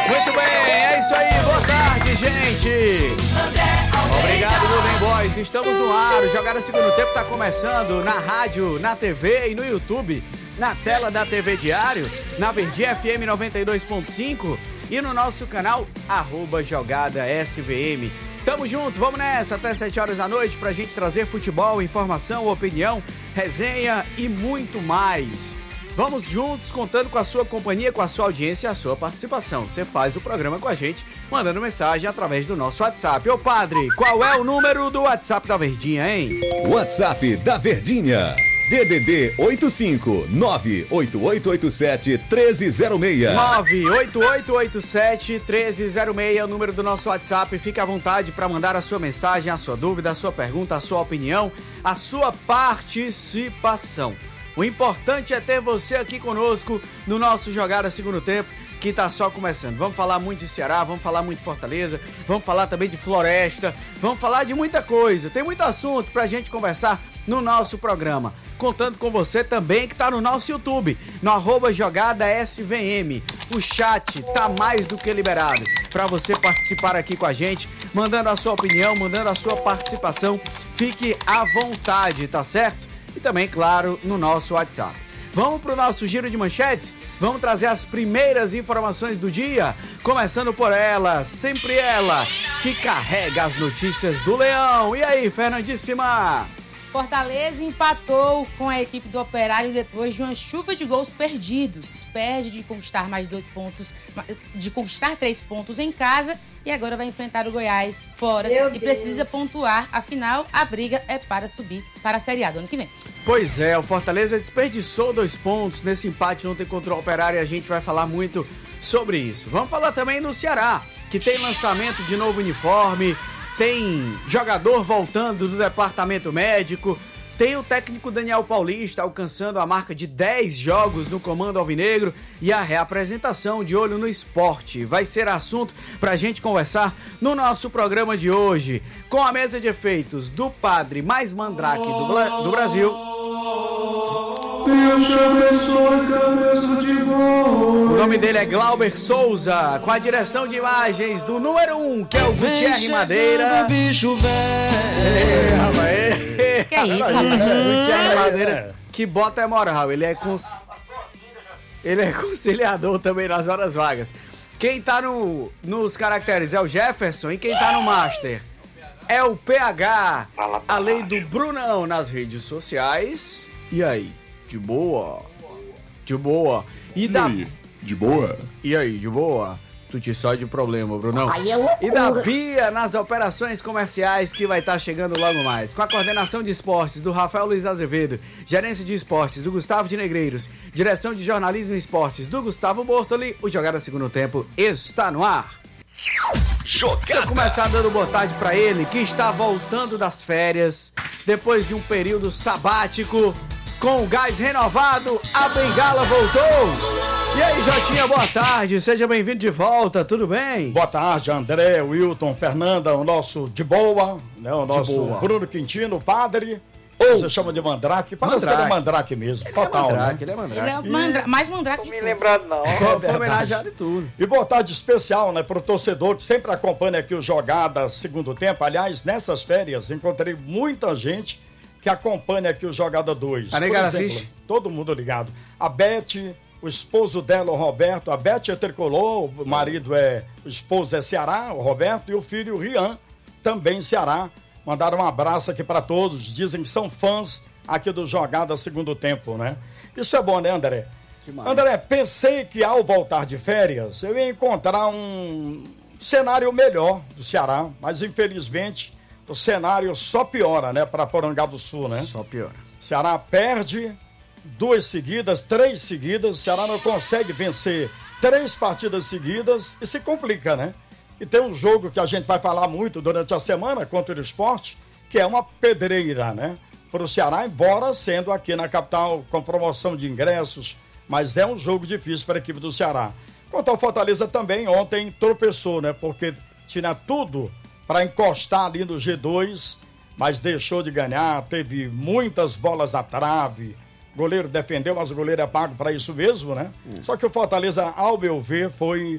Muito bem, é isso aí. Boa tarde, gente. Obrigado, Golden Boys. Estamos no ar. O Jogada Segundo Tempo está começando na rádio, na TV e no YouTube. Na tela da TV Diário, na Verdinha FM 92.5 e no nosso canal @JogadaSVM. Tamo junto, vamos nessa até 7 horas da noite pra gente trazer futebol, informação, opinião, resenha e muito mais. Vamos juntos, contando com a sua companhia, com a sua audiência e a sua participação. Você faz o programa com a gente, mandando mensagem através do nosso WhatsApp. Ô padre, qual é o número do WhatsApp da Verdinha, hein? WhatsApp da Verdinha. DDD 85-98887-1306. 98887-1306 é o número do nosso WhatsApp. Fique à vontade para mandar a sua mensagem, a sua dúvida, a sua pergunta, a sua opinião, a sua participação. O importante é ter você aqui conosco no nosso Jogada Segundo Tempo, que tá só começando. Vamos falar muito de Ceará, vamos falar muito de Fortaleza, vamos falar também de Floresta, vamos falar de muita coisa. Tem muito assunto pra gente conversar no nosso programa. Contando com você também que tá no nosso YouTube, no @JogadaSVM. O chat tá mais do que liberado para você participar aqui com a gente, mandando a sua opinião, mandando a sua participação. Fique à vontade, tá certo? E também, claro, no nosso WhatsApp. Vamos pro nosso giro de manchetes? Vamos trazer as primeiras informações do dia, começando por ela, sempre ela, que carrega as notícias do Leão. E aí, Fernandíssima? Fortaleza empatou com a equipe do Operário depois de uma chuva de gols perdidos. Perde de conquistar mais 2 pontos, de conquistar 3 pontos em casa e agora vai enfrentar o Goiás fora e precisa pontuar. Afinal, a briga é para subir para a Série A do ano que vem. Pois é, o Fortaleza desperdiçou 2 pontos nesse empate ontem contra o Operário e a gente vai falar muito sobre isso. Vamos falar também no Ceará, que tem lançamento de novo uniforme, tem jogador voltando do departamento médico, tem o técnico Daniel Paulista alcançando a marca de 10 jogos no comando alvinegro e a reapresentação de Olho no Esporte. Vai ser assunto pra gente conversar no nosso programa de hoje, com a mesa de efeitos do padre mais mandrake do Brasil. Deus te abençoe, cabeça de boi. O nome dele é Glauber Souza, com a direção de imagens do número 1, que é o Gutierre Madeira. Bicho velho. Que é isso, rapaz? Gutierre Madeira, que bota é moral, ele é conciliador também nas horas vagas. Quem tá nos caracteres é o Jefferson e quem tá no Master é o PH, além do Brunão nas redes sociais. E aí? De boa? De boa. E de boa? E aí, de boa? Tu te só de problema, Brunão. É E da Bia nas operações comerciais, que vai estar chegando logo mais. Com a coordenação de esportes do Rafael Luiz Azevedo, gerência de esportes do Gustavo de Negreiros, direção de jornalismo e esportes do Gustavo Bortoli, o Jogada Segundo Tempo está no ar. Deixa eu começar dando boa tarde pra ele, que está voltando das férias, depois de um período sabático. Com o gás renovado, a bengala voltou. E aí, Jotinha, boa tarde. Seja bem-vindo de volta, tudo bem? Boa tarde, André, Wilton, Fernanda, o nosso de boa, né? O nosso boa. Bruno Quintino, padre. Ou você chama de Mandrake? Parece que ele é Mandrake mesmo, total, né? Ele é Mandrake. Ele é mais mandrake de Não me todos. lembrado, não. Foi homenageado e tudo. E boa tarde especial, né, pro torcedor que sempre acompanha aqui o Jogada Segundo Tempo. Aliás, nessas férias, encontrei muita gente que acompanha aqui o Jogada 2. A Por negada exemplo, assiste? todo mundo ligado. A Beth, o esposo dela, o Roberto. A Beth é tricolor, o marido o esposo é Ceará, o Roberto, e o filho, o Rian, também Ceará. Mandaram um abraço aqui para todos, dizem que são fãs aqui do Jogada Segundo Tempo, né? Isso é bom, né, André? Demais. André, pensei que ao voltar de férias eu ia encontrar um cenário melhor do Ceará, mas infelizmente o cenário só piora, né, para Porangaba do Sul, né? Só piora. Ceará perde 2 seguidas, 3 seguidas, Ceará não consegue vencer 3 partidas seguidas e se complica, né? E tem um jogo que a gente vai falar muito durante a semana contra o Sport, que é uma pedreira, né? Para o Ceará, embora sendo aqui na capital com promoção de ingressos, mas é um jogo difícil para a equipe do Ceará. Quanto ao Fortaleza também, ontem tropeçou, né? Porque tinha tudo para encostar ali no G2, mas deixou de ganhar, teve muitas bolas na trave, goleiro defendeu, mas o goleiro é pago para isso mesmo, né? Só que o Fortaleza, ao meu ver, foi